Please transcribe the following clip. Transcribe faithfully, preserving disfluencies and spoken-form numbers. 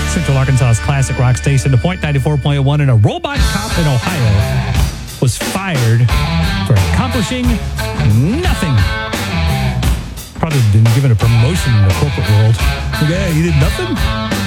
Central Arkansas's classic rock station, The Point ninety-four point one, and a robot cop in Ohio was fired for accomplishing nothing. Probably been given a promotion in the corporate world. Yeah, he did nothing.